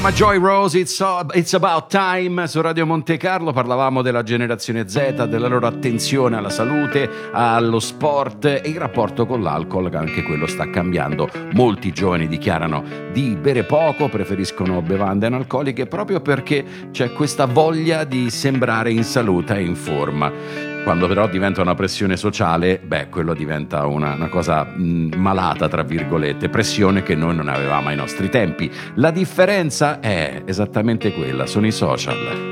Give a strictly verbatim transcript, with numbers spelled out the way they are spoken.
Ma Joy Rose, it's, it's About Time su Radio Monte Carlo. Parlavamo della generazione Z, della loro attenzione alla salute, allo sport e il rapporto con l'alcol, che anche quello sta cambiando. Molti giovani dichiarano di bere poco, preferiscono bevande analcoliche proprio perché c'è questa voglia di sembrare in salute e in forma. Quando però diventa una pressione sociale, beh, quello diventa una, una cosa mh, malata, tra virgolette, pressione che noi non avevamo ai nostri tempi. La differenza è esattamente quella, sono i social.